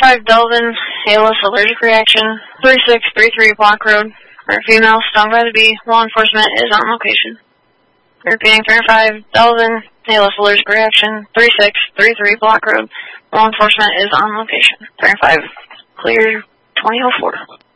5 Delvin, ALS allergic reaction, 3633 Block Road. Female stung by the bee. Law enforcement is on location. Repeating, 5 Delvin, ALS allergic reaction, 3633 Block Road. Law enforcement is on location. 5 clear 2004.